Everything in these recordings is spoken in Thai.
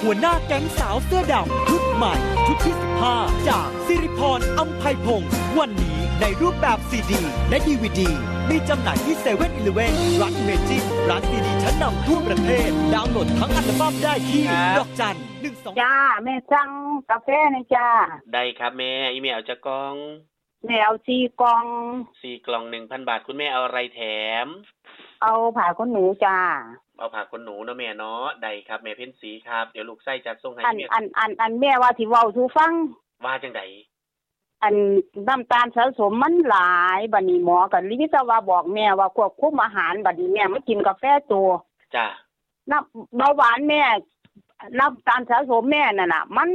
หัวหน้าแก๊งสาวเสื้อดำชุดใหม่ชุดที่15จากสิริพรอัมไพพงศ์วันนี้ในรูปแบบซีดีและดีวีดีมีจำหน่ายที่เซเว่นอีเลฟเว่นร้านเมจิกร้านซีดีชั้นนำทั่วประเทศดาวน์โหลดทั้งอัลบั้มได้ที่ดอกจัน12 จ้าแม่สั่งกาแฟนะจ้าได้ครับแม่อีเมลจะกล่องแม่เอา4 กล่อง 4 กล่อง 1,000 บาทคุณแม่เอาอะไรแถมเอาผ้าขนหนูจ้าเอาผ้าขนหนูเนาะแม่เนาะได้ครับแม่เพ็ญศรีครับเดี๋ยวลูกไส้จัดส่งให้แม่อันแม่ว่าสิเว้าสู่ฟังว่าจังได๋อันน้ำตาลสะสมมันหลายบัดนี้หมอก็วิศวะบอกแม่ว่าควบคุมอาหารบัดนี้แม่มากินกาแฟตัวจ้ะน้ำเบาหวานแม่น้ำตาลสะสมแม่นั่นน่ะมัน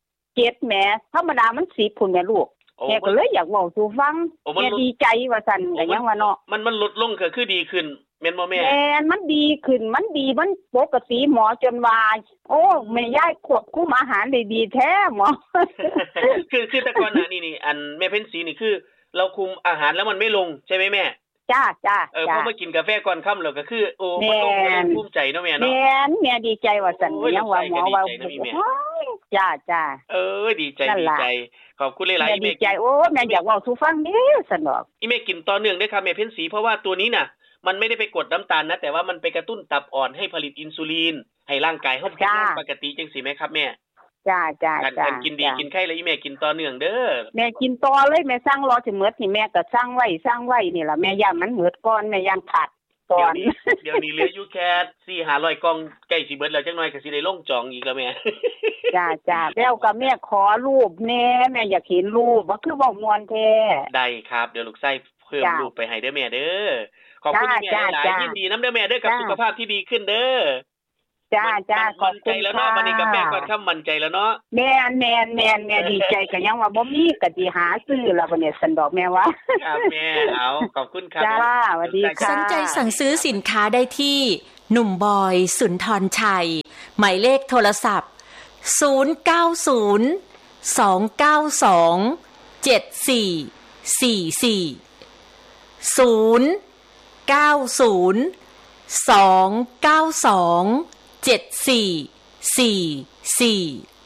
7แหมธรรมดามัน10พุ่นแม่ลูกแม่ก็เลยอยากเว้าสู่ฟังแม่ดีใจว่าซั่นก็ยังว่าเนาะมันลดลงก็คือดีขึ้นแม่นบ่แม่มันดีขึ้นมันดีมันปกติหมอจนว่าโอ้แม่ยายควบคุมอาหารได้ดีแท้หมอคือแต่ก่อนหน้านี้นี่อันแม่เพ็ญศรีนี่คือเราคุมอาหารแล้วมันไม่ลงใช่มั้ยแม่จ้าพอมากินกาแฟก่อนค่ำแล้วก็คือโอ้มันลงเลยภูมิใจเนาะแม่เนาะแม่ดีใจว่าซั่นยังว่าหมอว่าจ้าดีใจขอบคุณหลายๆอีเมลดีใจโอ้แม่อยากเว้าสู่ฟังเด้อซั่นดอกอีเมลกินต่อเนื่องเด้อครับแม่เพ็ญศรีเพราะว่าตัวนี้น่ะมันไม่ได้ไปกดน้ำตาลนะแต่ว่ามันไปกระตุ้นตับอ่อนให้ผลิตอินซูลินให้ร่างกายเฮาเป็นปกติจังซี่มั้ยครับแม่จ้าการกินดีกินไข่แล้วอีแม่กินต่อเนื่องเด้อแม่กินต่อเลยแม่สั่งรอสิหมดนี่แม่ก็สั่งไว้นี่ล่ะแม่ย่านมันหมดก่อนแม่ย่านขาดก่อนเดี๋ยวนี้เหลืออยู่แค่4-500กล่องใกล้สิเบิดแล้วจักหน่อยก็สิได้ลงจองอีกแล้วแม่จ้าแล้วก็แม่ขอรูปแม่อยากเห็นรูปว่าคือเว้าม่วนแท้ได้ครับเดี๋ยวลูกไส้เพิ่มรูปไปให้เด้อแม่เด้อขอบคุณแม่หลายยินดีนำเด้อแม่เด้อกับสุขภาพที่ดีขึ้นเด้อจ้าขอบคุณแล้วเนาะวันนี้กาแฟก่อนค่ำมั่นใจแล้วเนาะแม่ดีใจก็ยังว่าบ่มีก็สิหาซื้อแล้วบัดนี้สันดอกแม่ว่าครับแม่เอาขอบคุณครับจ้าสวัสดีค่ะสนใจสั่งซื้อสินค้าได้ที่หนุ่มบอยสุนทรชัยหมายเลขโทรศัพท์0902927444 0902927444